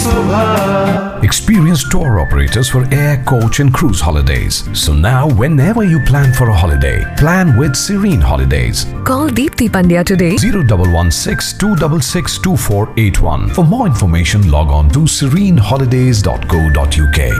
Experienced tour operators for air, coach and cruise holidays. So now whenever you plan for a holiday, plan with Serene Holidays. Call Deepthi Pandya today. 0116 266 2481. For more information, log on to sereneholidays.co.uk.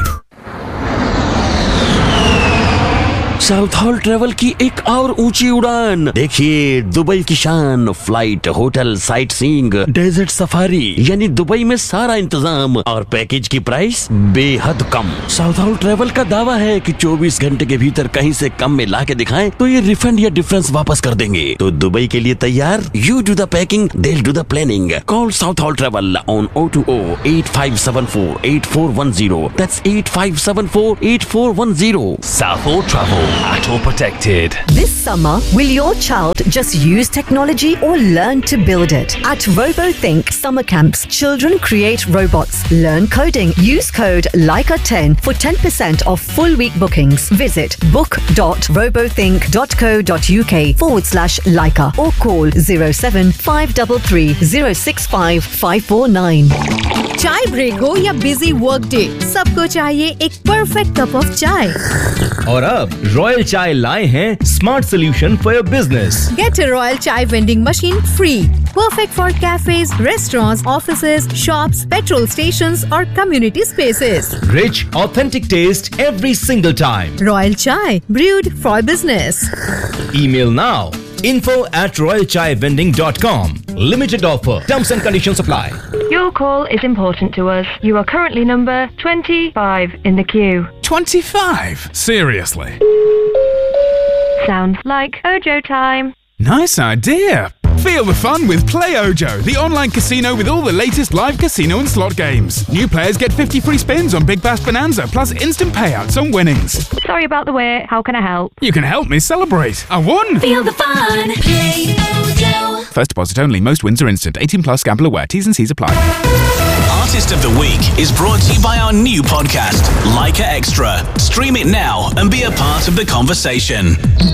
South hall travel की एक और ऊंची उड़ान। देखिए Dubai की शान, flight, hotel, sight seeing, desert safari, यानी Dubai में सारा इंतजाम और पैकेज की प्राइस बेहद कम। साउथ हॉल ट्रेवल का दावा है कि 24 घंटे के भीतर कहीं से कम में ला के दिखाएं तो ये रिफंड या डिफरेंस वापस कर देंगे। तो दुबई के लिए तैयार? You do the packing, they'll do the planning. Call South Hall Travel on 020-8574-8410. That's 8574-8410. South Hall Travel at all protected. This summer, will your child just use technology or learn to build it? At RoboThink Summer Camps, children create robots, learn coding. Use code LICA10 for 10% off full week bookings. Visit book.robothink.co.uk/LICA or call 07533 065 549. चाय break हो या busy work day, सबको चाहिए एक perfect cup of चाय। और अब royal चाय लाए हैं smart solution for your business. Get a Royal Chai vending machine free. Perfect for cafes, restaurants, offices, shops, petrol stations or community spaces. Rich, authentic taste every single time. Royal Chai, brewed for business. Email now. info@royalchaivending.com. Limited offer. Terms and conditions apply. Your call is important to us. You are currently number 25 in the queue. 25? Seriously? Sounds like Ojo time. Nice idea. Feel the fun with Play Ojo, the online casino with all the latest live casino and slot games. New players get 50 free spins on Big Bash Bonanza, plus instant payouts on winnings. Sorry about the wait. How can I help? You can help me celebrate. I won! Feel the fun. Play Ojo. First deposit only. Most wins are instant. 18 plus. Gamble aware. T's and C's apply. Artist of the Week is brought to you by our new podcast, Leica Extra. Stream it now and be a part of the conversation.